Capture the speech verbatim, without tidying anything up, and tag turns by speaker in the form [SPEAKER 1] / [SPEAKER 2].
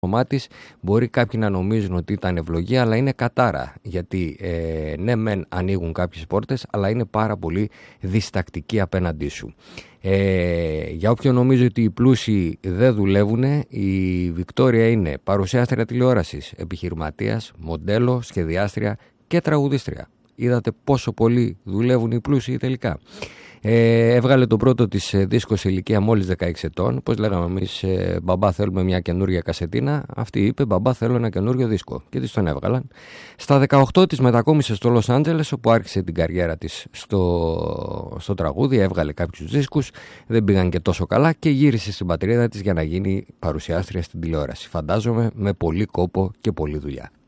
[SPEAKER 1] της. Μπορεί κάποιοι να νομίζουν ότι ήταν ευλογία, αλλά είναι κατάρα. Γιατί ε, ναι, μεν ανοίγουν κάποιες πόρτες, αλλά είναι πάρα πολύ διστακτικοί απέναντί σου. Ε, για όποιον νομίζει ότι οι πλούσιοι δεν δουλεύουν, η Βικτόρια είναι παρουσιάστρια τηλεόρασης, επιχειρηματίας, μοντέλο, σχεδιάστρια και τραγουδίστρια. Είδατε πόσο πολύ δουλεύουν οι πλούσιοι τελικά. Ε, έβγαλε το πρώτο της δίσκο σε ηλικία μόλις δεκαέξι ετών. Πώς λέγαμε εμείς, ε, μπαμπά θέλουμε μια καινούργια κασετίνα. Αυτή είπε μπαμπά θέλω ένα καινούργιο δίσκο. Και της τον έβγαλαν. Στα δεκαοκτώ της μετακόμισε στο Λος Άντζελες, όπου άρχισε την καριέρα της στο, στο τραγούδι. Έβγαλε κάποιους δίσκους, δεν πήγαν και τόσο καλά και γύρισε στην πατρίδα της για να γίνει παρουσιάστρια στην τηλεόραση. Φαντάζομαι με πολύ κόπο και πολλή δουλειά.